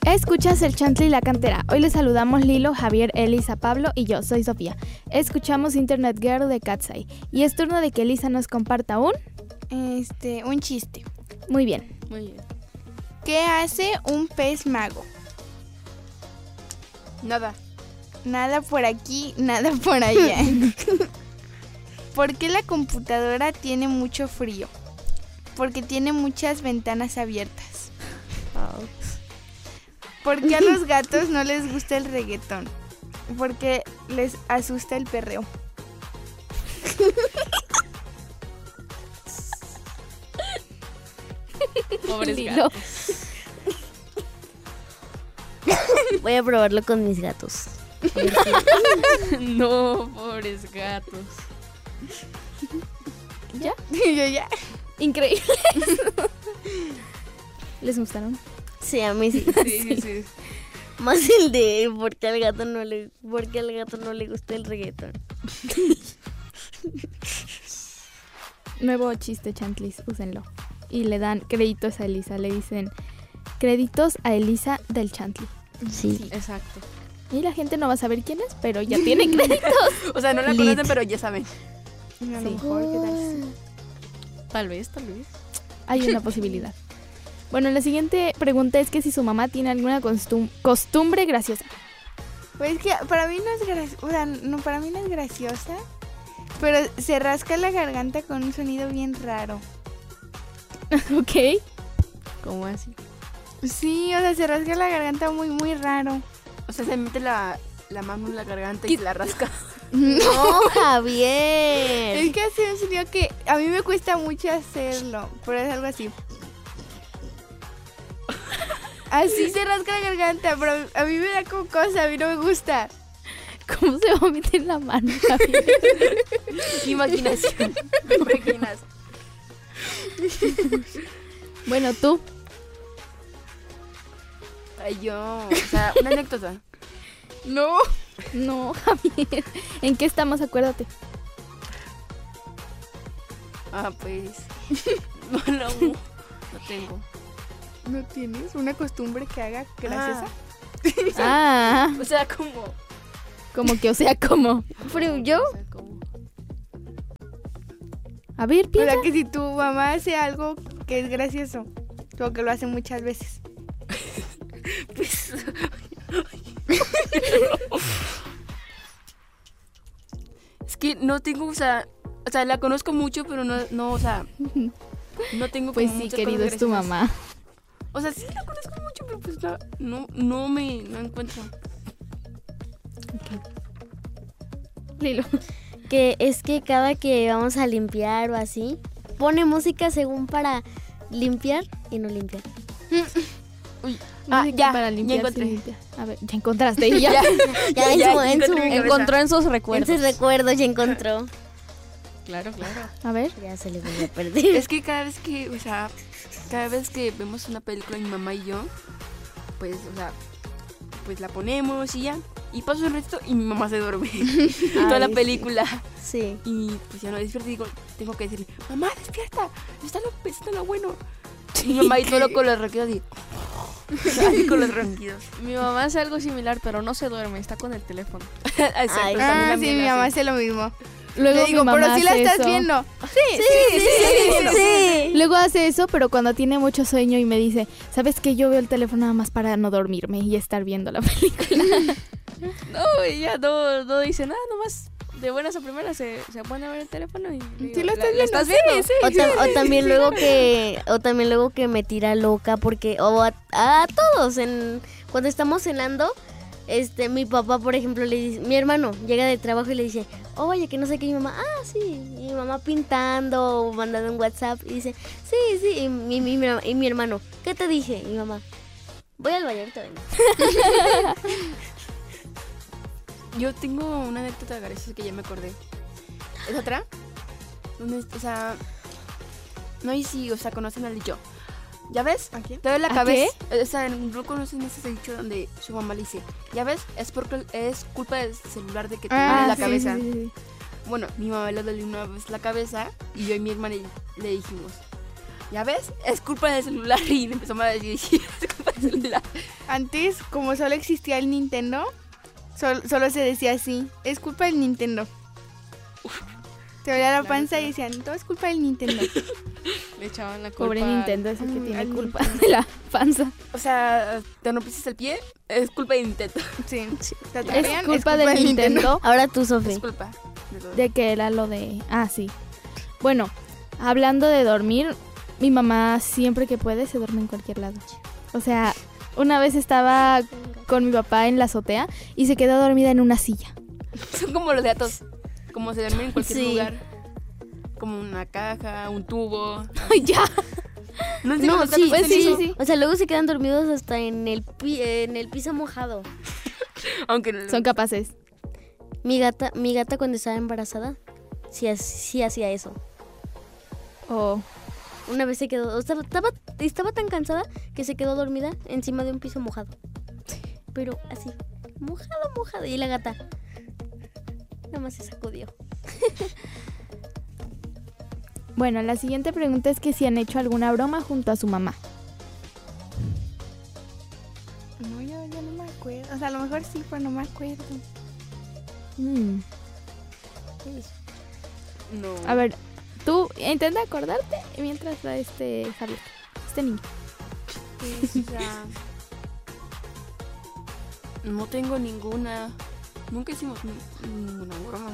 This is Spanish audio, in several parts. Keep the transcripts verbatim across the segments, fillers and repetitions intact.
Escuchas el Chantle y la Cantera. Hoy les saludamos Lilo, Javier, Elisa, Pablo y yo, soy Sofía. Escuchamos Internet Girl de Katseye. Y es turno de que Elisa nos comparta un... Este, un chiste. Muy bien. Muy bien. ¿Qué hace un pez mago? Nada. Nada por aquí, nada por allá. ¿Por qué la computadora tiene mucho frío? Porque tiene muchas ventanas abiertas. Oh. ¿Por qué a los gatos no les gusta el reggaetón? Porque les asusta el perreo. Pobres Lilo. gatos. Voy a probarlo con mis gatos. No, pobres gatos. ¿Ya? Yo ya. Increíble. ¿Les gustaron? Sí, a mí sí. Sí, sí, sí. Más el de por qué al gato no le, por qué al gato no le gusta el reggaetón. Nuevo chiste, Chantlis, úsenlo. Y le dan créditos a Elisa. Le dicen créditos a Elisa del Chantle. Sí. Sí, exacto. Y la gente no va a saber quién es, pero ya tiene créditos. O sea, no la Lit. conocen, pero ya saben. A lo Sí. mejor, ¿qué tal? Tal vez, tal vez. Hay una posibilidad. Bueno, la siguiente pregunta es que si su mamá tiene alguna costum- costumbre graciosa. Pues que para mí no es graciosa, o sea, no, para mí no es graciosa, pero se rasca la garganta con un sonido bien raro. ¿Ok? ¿Cómo así? Sí, o sea, se rasca la garganta muy, muy raro. O sea, se mete la, la mano en la garganta y se la rasca. No, Javier. Es que hace un sonido que a mí me cuesta mucho hacerlo, pero es algo así. Así se rasca la garganta, pero a mí me da como cosa, a mí no me gusta. ¿Cómo se va a meter la mano, Javier? Imaginación. ¿Te imaginas? Bueno, tú. Ay, yo. O sea, una anécdota. No. No, Javier. ¿En qué estamos? Acuérdate. Ah, pues. No, no, no tengo. ¿No tienes una costumbre que haga graciosa? Ah, O sea, como. como que, o sea, como. Pero yo, O sea, como. A ver, O piensa. sea, que si tu mamá hace algo que es gracioso, o que lo hace muchas veces. Pues. Es que no tengo, o sea. O sea, la conozco mucho, pero no, no o sea. No tengo Pues como sí, muchas querido, cosas es tu graciosas. mamá. O sea, sí la conozco mucho, pero pues no, no, no me no encuentro. Lilo. que es que cada que vamos a limpiar o así, pone música según para limpiar y no limpiar. Uy, ah, Música ya, para ya limpiar, encontré. sí, limpia. A ver, ya encontraste y ya. Ya, Ya, en ya, su, ya en su, encontré mi cabeza. Encontró en sus en recuerdos. sus recuerdos ya encontró. Claro, claro. A ver. Ya se le volvió a perder. Es que cada vez que, o sea, cada vez que vemos una película, mi mamá y yo, pues, o sea, pues la ponemos y ya. Y paso el resto y mi mamá se duerme. Toda la Ay, película. Sí. Y pues ya no despierta y digo, tengo que decirle, mamá, despierta, está lo, está lo bueno. Y mi mamá y todo con los ronquidos así. Así con los ronquidos. Mi mamá hace algo similar, pero no se duerme, está con el teléfono. Exacto, Ay, también Ah, la sí, mía mi la mamá hace. hace lo mismo. Luego Le digo, mi mamá pero si la hace estás eso. viendo. Sí, sí, sí, sí, sí. Luego hace eso, pero cuando tiene mucho sueño y me dice, ¿sabes qué? Yo veo el teléfono nada más para no dormirme y estar viendo la película. No, ella no, no dice nada, nomás de buenas a primeras se, se pone a ver el teléfono y le digo, Sí, lo "¿La- estás la viendo, estás sí, viendo?" sí. O, ta- o también luego que o también luego que me tira loca porque o a, a todos en cuando estamos cenando, este mi papá por ejemplo le dice, mi hermano llega de trabajo y le dice, oye, que no sé qué, y mi mamá, ah, sí, y mi mamá pintando o mandando un WhatsApp y dice, sí, sí, y mi, mi, mi- y mi hermano, ¿qué te dije? Y mi mamá, voy al baño, ahorita vengo. Yo tengo una anécdota graciosa que ya me acordé. ¿Es otra? Donde, o sea, no sé si, o sea, conocen al dicho. ¿Ya ves? ¿A quién? Te doy la ¿A cabeza. O sea, no conocen ese dicho donde su mamá le dice, ¿ya ves? Es porque es culpa del celular de que te Ah, duele la sí, cabeza. Sí, sí, sí. Bueno, mi mamá le dolió una vez la cabeza y yo y mi hermana le dijimos, ¿ya ves? Es culpa del celular. Y le empezamos a decir, es culpa celular. Antes, como solo existía el Nintendo, sol- solo se decía así, es culpa del Nintendo. Te dolía la panza y decían, todo es culpa del Nintendo. Le echaban la culpa. Pobre Nintendo es el que Mm, tiene al culpa de la panza. O sea, te rompiste el pie, es culpa de Nintendo. Sí, ¿te Es atrevían? culpa del Nintendo Ahora tú, Sofi. Es culpa de todo. de que era lo de... Ah, sí. Bueno, hablando de dormir, mi mamá siempre que puede se duerme en cualquier lado. O sea, una vez estaba con mi papá en la azotea y se quedó dormida en una silla. Son como los gatos. Como se duermen en cualquier Sí. lugar. Como una caja, un tubo. ¡Ay, ya! No, entiendo No, los sí, gatos pues hacen sí, eso. sí. O sea, luego se quedan dormidos hasta en el, pi- en el piso mojado. Aunque no- Son capaces. Mi gata, mi gata cuando estaba embarazada, sí, ha- sí hacía eso. O... Una vez se quedó, o sea, estaba, estaba tan cansada que se quedó dormida encima de un piso mojado. Pero así, mojado, mojado. Y la gata nada más se sacudió. Bueno, la siguiente pregunta es que si han hecho alguna broma junto a su mamá. No, yo, yo no me acuerdo. O sea, a lo mejor sí, pero no me acuerdo. Mm. No. A ver, tú intenta acordarte mientras va este Javier, este niño. Pues, o sea, no tengo ninguna. Nunca hicimos ni- ninguna broma.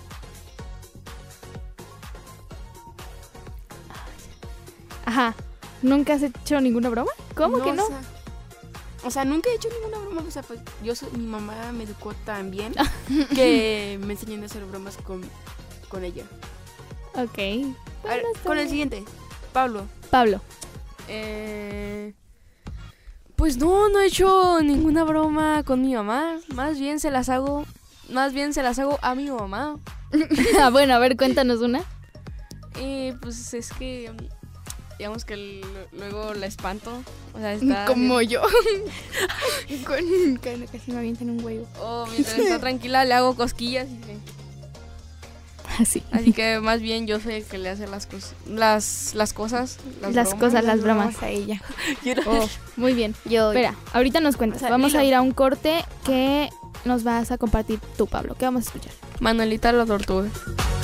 Ajá. ¿Nunca has hecho ninguna broma? ¿Cómo que no? O sea, o sea, nunca he hecho ninguna broma. O sea, pues yo soy, mi mamá me educó tan bien que me enseñó a hacer bromas con, con ella. Ok. A ver, Bueno, está con el bien. siguiente, Pablo. Pablo. Eh, pues no, no he hecho ninguna broma con mi mamá. Más bien se las hago, más bien se las hago a mi mamá. Ah, bueno, a ver, cuéntanos una. Y pues es que, digamos que l- luego la espanto. O sea, está... Como yo. con, cuando casi me avientan un huevo. O mientras está tranquila le hago cosquillas. y le- Así. Así que más bien yo soy el que le hace las, cos- las, las cosas. Las, Las bromas. cosas, las bromas. Vamos a ella. Oh, muy bien. Yo, Espera, ahorita nos cuentas. O sea, Vamos a dilo. ir a un corte que nos vas a compartir tú, Pablo. ¿Qué vamos a escuchar? Manuelita la tortuga.